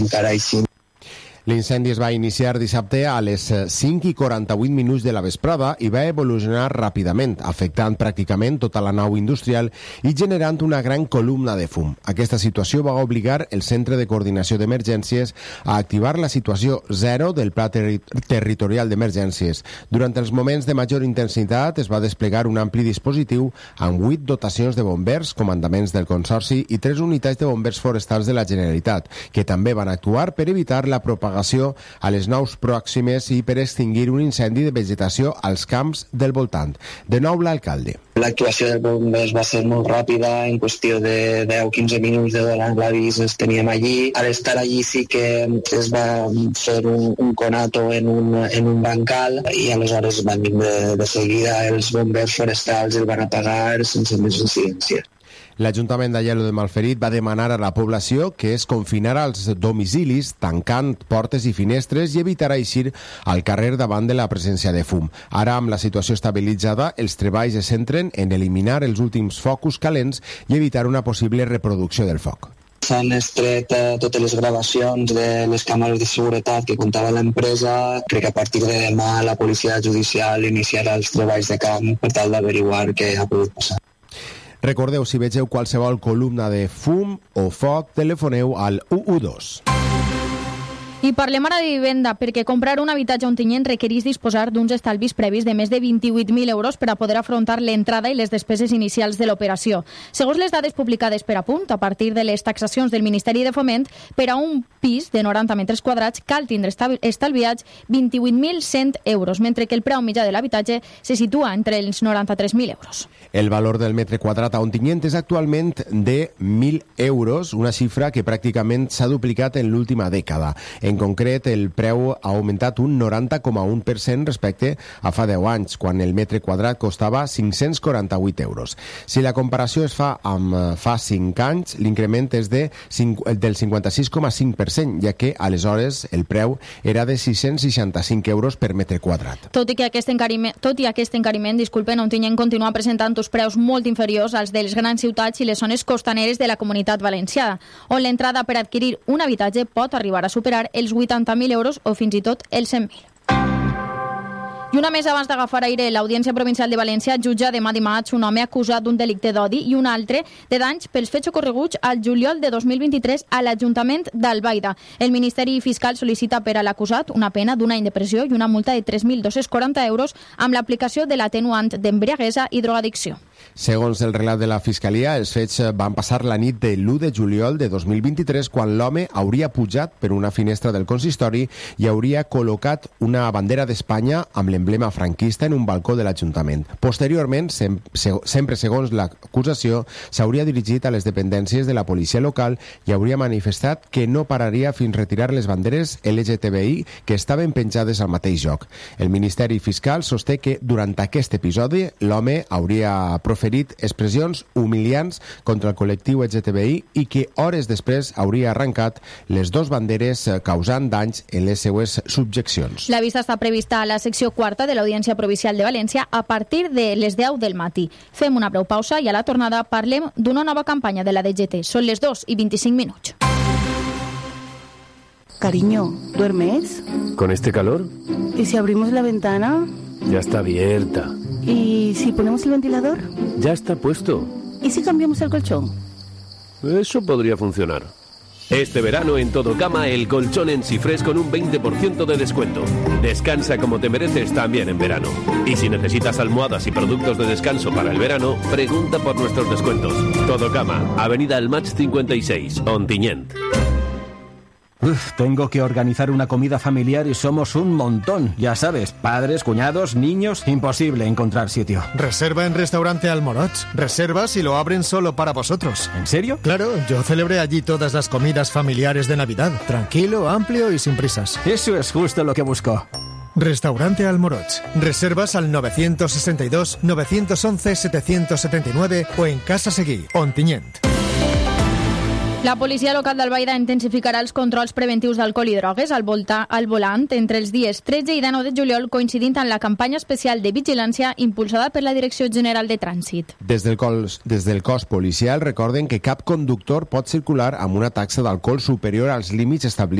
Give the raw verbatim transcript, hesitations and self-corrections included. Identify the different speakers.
Speaker 1: encara així.
Speaker 2: L'incendi es va iniciar dissabte a les cinc i quaranta-vuit minuts de la vesprada i va evolucionar ràpidament, afectant pràcticament tota la nau industrial i generant una gran columna de fum. Aquesta situació va obligar el Centre de Coordinació d'Emergències a activar la situació zero del Pla Terri Territorial d'Emergències. Durant els moments de major intensitat es va desplegar un ampli dispositiu amb vuit dotacions de bombers, comandaments del Consorci i tres unitats de bombers forestals de la Generalitat, que també van actuar per evitar la propagació a les naus pròximes i per extingir un incendi de vegetació als camps del voltant. De nou, l'alcalde.
Speaker 1: L'actuació dels bombers va ser molt ràpida, en qüestió de deu a quinze minuts de donar l'avís els teníem allí. Al estar allí sí que es va fer un, un conato en un, en un bancal i aleshores van vindre de seguida els bombers forestals i el van apagar sense més incidència.
Speaker 2: L'Ajuntament d'Aielo de Malferit va demanar a la població que es confinara als domicilis tancant portes i finestres i evitar eixir al carrer davant de la presència de fum. Ara, amb la situació estabilitzada, els treballs es centren en eliminar els últims focus calents i evitar una possible reproducció del foc.
Speaker 1: S'han extret eh, totes les gravacions de les càmeres de seguretat que comptava l'empresa. Crec que a partir de demà la policia judicial iniciarà els treballs de camp per tal d'averiguar què ha pogut passar.
Speaker 2: Recordeu, si vegeu qualsevol columna de fum o foc, telefoneu al u u dos.
Speaker 3: I parlem ara de vivenda, perquè comprar un habitatge a Ontinyent requereix disposar d'uns estalvis previs de més de vint-i-vuit mil euros per a poder afrontar l'entrada i les despeses inicials de l'operació. Segons les dades publicades per Apunt, a partir de les taxacions del Ministeri de Foment, per a un pis de noranta metres quadrats cal tindre estalviats vint-i-vuit mil cent euros, mentre que el preu mitjà de l'habitatge se situa entre els noranta-tres mil euros.
Speaker 2: El valor del metre quadrat a Ontinyent és actualment de mil euros, una xifra que pràcticament s'ha duplicat en l'última dècada. En concret, el preu ha augmentat un noranta coma un per cent respecte a fa deu anys, quan el metre quadrat costava cinc-cents quaranta-vuit euros. Si la comparació es fa amb fa cinc anys, l'increment és de del cinquanta-sis coma cinc per cent, ja que aleshores el preu era de sis-cents seixanta-cinc euros per metre quadrat.
Speaker 3: Tot i que aquest encariment, tot i aquest encariment, disculpen, Ontinyent continua presentant uns preus molt inferiors als de les grans ciutats i les zones costaneres de la Comunitat Valenciana, on l'entrada per adquirir un habitatge pot arribar a superar els vuitanta mil euros o fins i tot els cent mil. I una més abans d'agafar aire, l'Audiència Provincial de València jutja demà dimarts un home acusat d'un delicte d'odi i un altre de danys pels fets ocorreguts al juliol de dos mil vint-i-tres a l'Ajuntament d'Albaida. El Ministeri Fiscal sol·licita per a l'acusat una pena d'un any de presó i una multa de tres mil dos-cents quaranta euros amb l'aplicació de l'atenuant d'embriaguesa i drogadicció.
Speaker 2: Segons el relat de la Fiscalia, els fets van passar la nit de l'u de juliol de dos mil vint-i-tres, quan l'home hauria pujat per una finestra del consistori i hauria col·locat una bandera d'Espanya amb l'emblema franquista en un balcó de l'Ajuntament. Posteriorment, sem sempre segons l'acusació, s'hauria dirigit a les dependències de la policia local i hauria manifestat que no pararia fins retirar les banderes L G T B I que estaven penjades al mateix lloc. El Ministeri Fiscal sosté que durant aquest episodi l'home hauria proferit expressions humiliants contra el col·lectiu L G T B I i que hores després hauria arrencat les dues banderes causant danys en les seues subjeccions.
Speaker 3: La vista està prevista a la secció quarta de l'Audiència Provincial de València a partir de les deu del matí. Fem una breu pausa i a la tornada parlem d'una nova campanya de la D G T. Són les dos i vint-i-cinc minuts.
Speaker 4: Cariño, ¿duermes?
Speaker 5: ¿Con este calor?
Speaker 4: ¿Y si abrimos la ventana?
Speaker 5: Ya está abierta.
Speaker 4: ¿Y si ponemos el ventilador?
Speaker 5: Ya está puesto.
Speaker 4: ¿Y si cambiamos el colchón?
Speaker 5: Eso podría funcionar. Este verano en Todo Cama, el colchón en Sifres con un veinte por ciento de descuento. Descansa como te mereces también en verano. Y si necesitas almohadas y productos de descanso para el verano, pregunta por nuestros descuentos. Todo Cama, Avenida El Match cincuenta y seis, Ontinyent.
Speaker 6: Uf, tengo que organizar una comida familiar y somos un montón. Ya sabes, padres, cuñados, niños, imposible encontrar sitio.
Speaker 7: Reserva en Restaurante Almoroch. Reservas y lo abren solo para vosotros.
Speaker 6: ¿En serio?
Speaker 7: Claro, yo celebré allí todas las comidas familiares de Navidad. Tranquilo, amplio y sin prisas.
Speaker 6: Eso es justo lo que busco.
Speaker 7: Restaurante Almoroch. Reservas al nueve sesenta y dos, nueve once, setecientos setenta y nueve o en Casa Seguí, Ontinyent.
Speaker 3: La policia local d'Albaida intensificarà els controls preventius d'alcohol i drogues al, volta, al volant entre els dies tretze i dinou de juliol, coincidint amb la campanya especial de vigilància impulsada per la Direcció General de Trànsit.
Speaker 2: Des del, cos, des del cos policial recorden que cap conductor pot circular amb una taxa d'alcohol superior als límits establerts